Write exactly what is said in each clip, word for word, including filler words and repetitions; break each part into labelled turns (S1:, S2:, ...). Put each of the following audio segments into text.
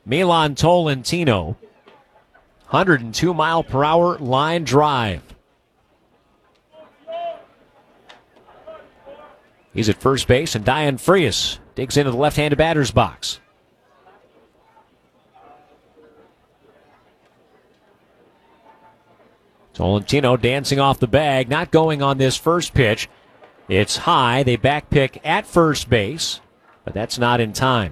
S1: Milan Tolentino. one oh two mile per hour line drive. He's at first base, and Diane Frias digs into the left-handed batter's box. Tolentino dancing off the bag, not going on this first pitch. It's high. They back pick at first base, but that's not in time.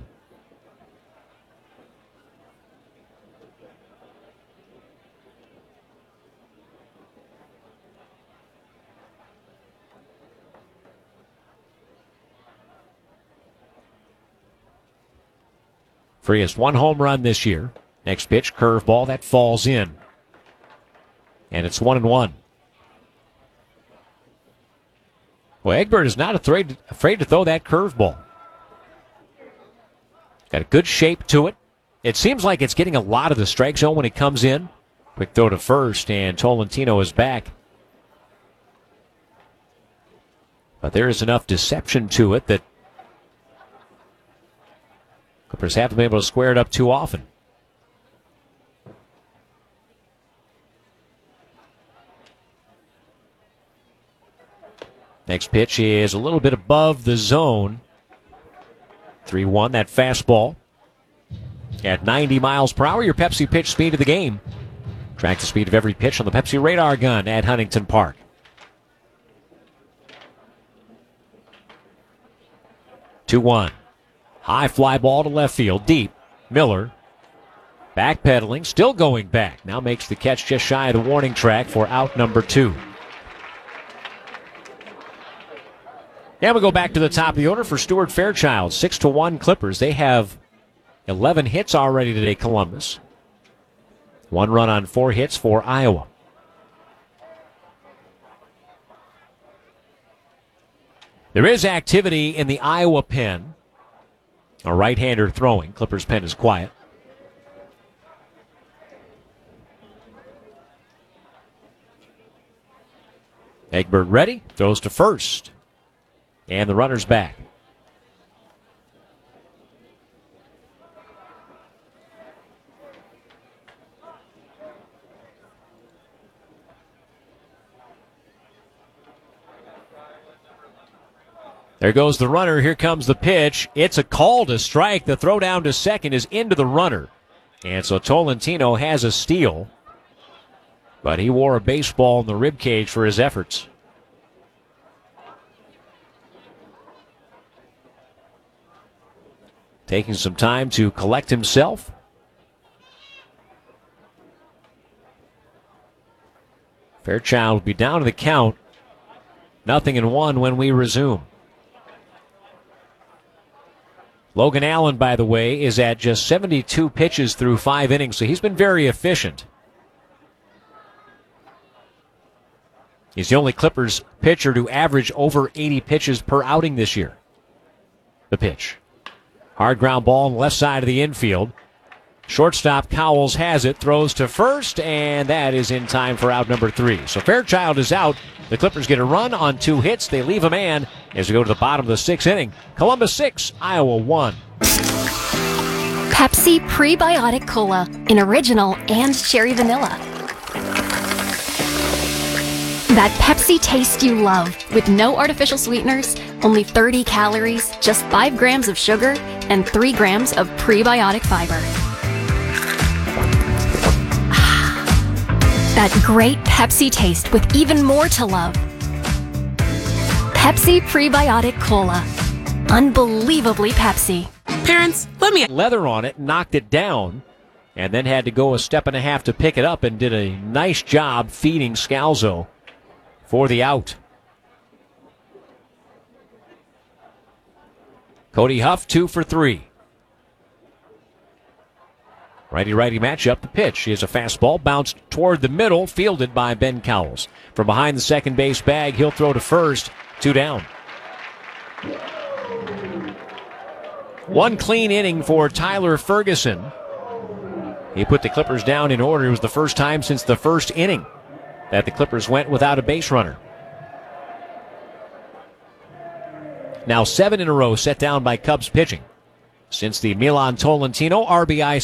S1: Frias, one home run this year. Next pitch, curveball, that falls in. And it's one and one. Well, Egbert is not afraid, afraid to throw that curveball. Got a good shape to it. It seems like it's getting a lot of the strike zone when it comes in. Quick throw to first, and Tolentino is back. But there is enough deception to it that Clippers haven't been able to square it up too often. Next pitch is a little bit above the zone. three one, that fastball. At ninety miles per hour, your Pepsi pitch speed of the game. Track the speed of every pitch on the Pepsi radar gun at Huntington Park. two one. High fly ball to left field, deep. Miller backpedaling, still going back. Now makes the catch just shy of the warning track for out number two. And we go back to the top of the order for Stuart Fairchild. six to one Clippers. They have eleven hits already today, Columbus. One run on four hits for Iowa. There is activity in the Iowa pen. A right-hander throwing. Clippers pen is quiet. Egbert ready. Throws to first. And the runner's back. There goes the runner. Here comes the pitch. It's a call to strike. The throw down to second is into the runner. And so Tolentino has a steal. But he wore a baseball in the ribcage for his efforts. Taking some time to collect himself. Fairchild will be down to the count. Nothing in one when we resume. Logan Allen, by the way, is at just seventy-two pitches through five innings, so he's been very efficient. He's the only Clippers pitcher to average over eighty pitches per outing this year. The pitch. Hard ground ball on the left side of the infield. Shortstop Cowles has it, throws to first, and that is in time for out number three. So Fairchild is out. The Clippers get a run on two hits. They leave a man as we go to the bottom of the sixth inning. Columbus six, Iowa one.
S2: Pepsi Prebiotic Cola in original and cherry vanilla. That Pepsi taste you love with no artificial sweeteners, only thirty calories, just five grams of sugar, and three grams of prebiotic fiber. That great Pepsi taste with even more to love. Pepsi Prebiotic Cola. Unbelievably Pepsi.
S3: Parents, let me...
S1: Leather on it, knocked it down, and then had to go a step and a half to pick it up and did a nice job feeding Scalzo for the out. Cody Huff, two for three. Righty-righty matchup. The pitch is a fastball bounced toward the middle, fielded by Ben Cowles. From behind the second base bag, he'll throw to first. Two down. One clean inning for Tyler Ferguson. He put the Clippers down in order. It was the first time since the first inning that the Clippers went without a base runner. Now seven in a row set down by Cubs pitching since the Milan Tolentino R B I